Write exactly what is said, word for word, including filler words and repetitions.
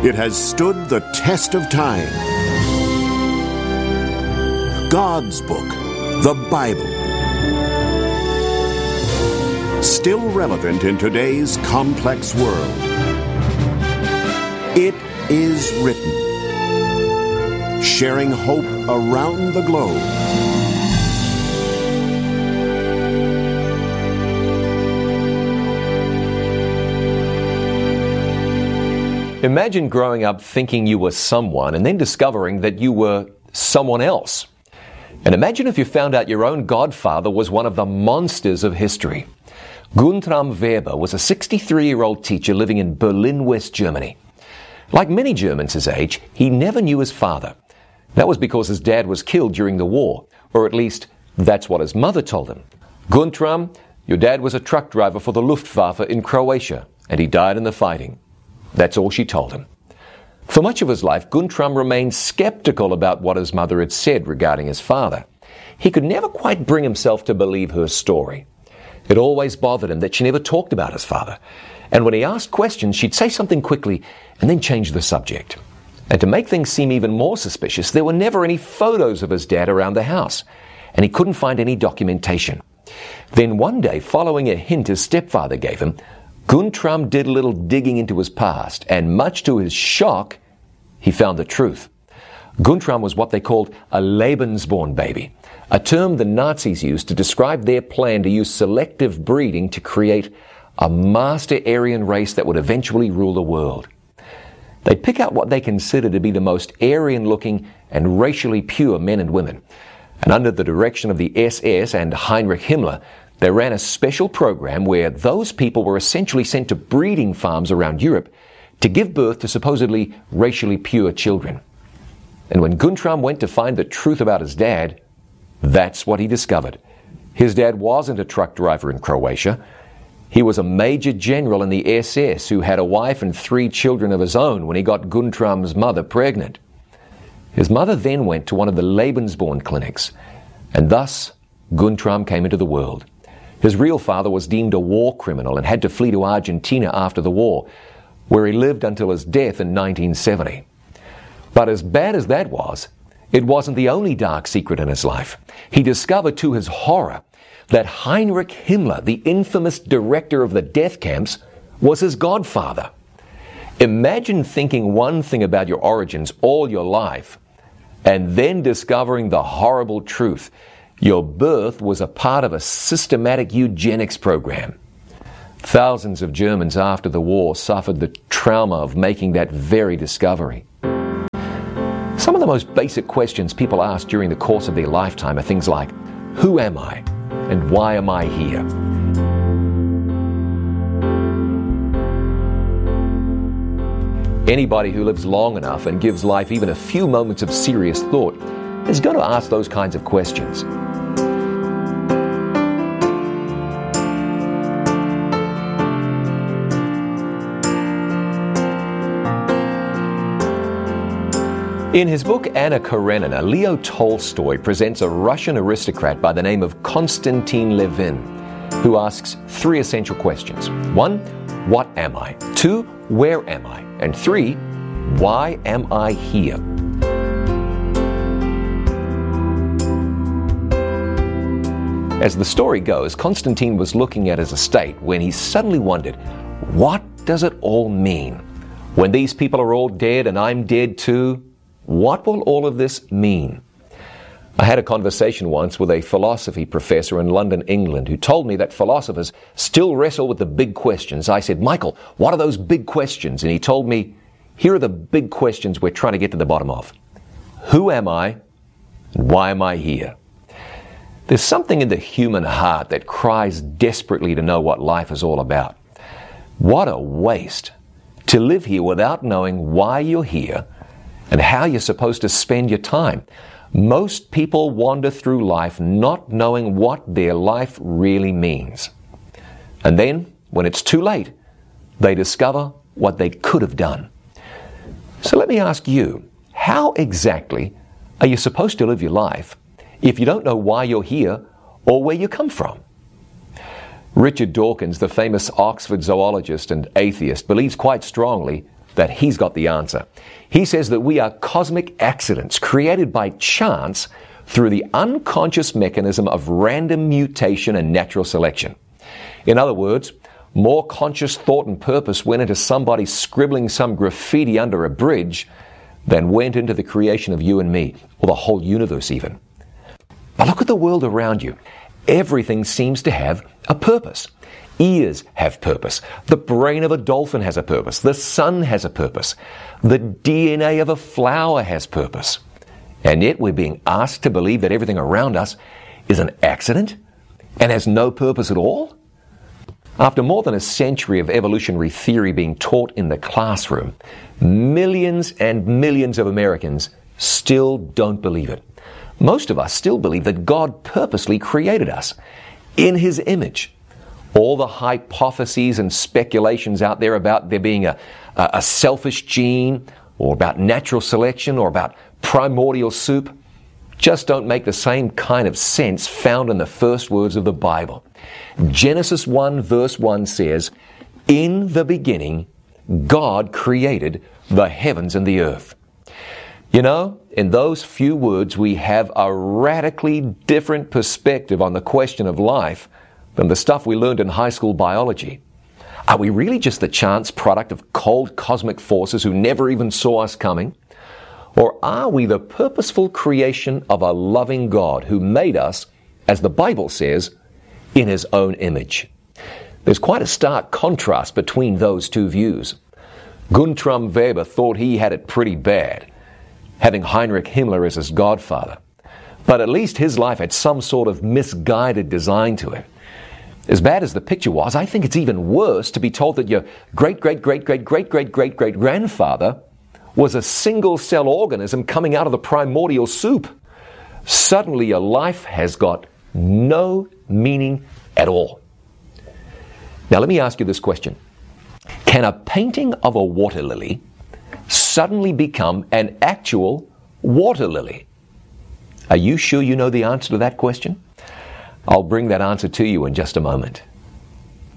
It has stood the test of time. God's book, the Bible. Still relevant in today's complex world. It is written. Sharing hope around the globe. Imagine growing up thinking you were someone and then discovering that you were someone else. And imagine if you found out your own godfather was one of the monsters of history. Guntram Weber was a sixty-three-year-old teacher living in Berlin, West Germany. Like many Germans his age, he never knew his father. That was because his dad was killed during the war, or at least that's what his mother told him. Guntram, your dad was a truck driver for the Luftwaffe in Croatia, and he died in the fighting. That's all she told him. For much of his life, Guntram remained skeptical about what his mother had said regarding his father. He could never quite bring himself to believe her story. It always bothered him that she never talked about his father. And when he asked questions, she'd say something quickly and then change the subject. And to make things seem even more suspicious, there were never any photos of his dad around the house, and he couldn't find any documentation. Then one day, following a hint his stepfather gave him, Guntram did a little digging into his past, and much to his shock, he found the truth. Guntram was what they called a Lebensborn baby, a term the Nazis used to describe their plan to use selective breeding to create a master Aryan race that would eventually rule the world. They'd pick out what they considered to be the most Aryan-looking and racially pure men and women. And under the direction of the S S and Heinrich Himmler, they ran a special program where those people were essentially sent to breeding farms around Europe to give birth to supposedly racially pure children. And when Guntram went to find the truth about his dad, that's what he discovered. His dad wasn't a truck driver in Croatia. He was a major general in the S S who had a wife and three children of his own when he got Guntram's mother pregnant. His mother then went to one of the Lebensborn clinics, and thus Guntram came into the world. His real father was deemed a war criminal and had to flee to Argentina after the war, where he lived until his death in nineteen seventy. But as bad as that was, it wasn't the only dark secret in his life. He discovered to his horror that Heinrich Himmler, the infamous director of the death camps, was his godfather. Imagine thinking one thing about your origins all your life and then discovering the horrible truth. Your birth was a part of a systematic eugenics program. Thousands of Germans after the war suffered the trauma of making that very discovery. Some of the most basic questions people ask during the course of their lifetime are things like, who am I and why am I here? Anybody who lives long enough and gives life even a few moments of serious thought is going to ask those kinds of questions. In his book Anna Karenina, Leo Tolstoy presents a Russian aristocrat by the name of Konstantin Levin, who asks three essential questions. One, what am I? Two, where am I? And three, why am I here? As the story goes, Konstantin was looking at his estate when he suddenly wondered, what does it all mean? When these people are all dead and I'm dead too, what will all of this mean? I had a conversation once with a philosophy professor in London, England, who told me that philosophers still wrestle with the big questions. I said, Michael, what are those big questions? And he told me, here are the big questions we're trying to get to the bottom of. Who am I? And why am I here? There's something in the human heart that cries desperately to know what life is all about. What a waste to live here without knowing why you're here and how you're supposed to spend your time. Most people wander through life not knowing what their life really means. And then, when it's too late, they discover what they could have done. So let me ask you, how exactly are you supposed to live your life if you don't know why you're here or where you come from? Richard Dawkins, the famous Oxford zoologist and atheist, believes quite strongly that he's got the answer. He says that we are cosmic accidents created by chance through the unconscious mechanism of random mutation and natural selection. In other words, more conscious thought and purpose went into somebody scribbling some graffiti under a bridge than went into the creation of you and me, or the whole universe even. But look at the world around you. Everything seems to have a purpose. Ears have purpose. The brain of a dolphin has a purpose. The sun has a purpose. The D N A of a flower has purpose. And yet we're being asked to believe that everything around us is an accident and has no purpose at all? After more than a century of evolutionary theory being taught in the classroom, millions and millions of Americans still don't believe it. Most of us still believe that God purposely created us in His image. All the hypotheses and speculations out there about there being a, a, a selfish gene, or about natural selection, or about primordial soup, just don't make the same kind of sense found in the first words of the Bible. Genesis one verse one says, "In the beginning, God created the heavens and the earth." You know, in those few words, we have a radically different perspective on the question of life than the stuff we learned in high school biology. Are we really just the chance product of cold cosmic forces who never even saw us coming? Or are we the purposeful creation of a loving God who made us, as the Bible says, in His own image? There's quite a stark contrast between those two views. Guntram Weber thought he had it pretty bad, having Heinrich Himmler as his godfather. But at least his life had some sort of misguided design to it. As bad as the picture was, I think it's even worse to be told that your great-great-great-great-great-great-great-grandfather was a single-cell organism coming out of the primordial soup. Suddenly your life has got no meaning at all. Now let me ask you this question. Can a painting of a water lily suddenly become an actual water lily? Are you sure you know the answer to that question? I'll bring that answer to you in just a moment.